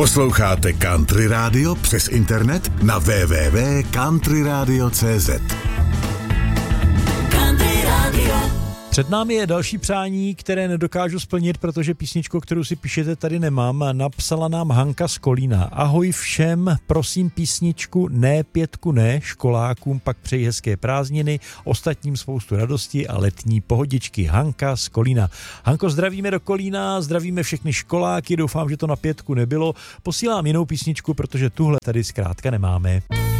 Posloucháte Country Radio přes internet na www.countryradio.cz. Country Radio. Před námi je další přání, které nedokážu splnit, protože písničku, kterou si píšete, tady nemám. Napsala nám Hanka z Kolína. Ahoj všem, prosím písničku Ne pětku ne, školákům pak přeji hezké prázdniny, ostatním spoustu radosti a letní pohodičky. Hanka z Kolína. Hanko, zdravíme do Kolína, zdravíme všechny školáky, doufám, že to na pětku nebylo. Posílám jinou písničku, protože tuhle tady zkrátka nemáme.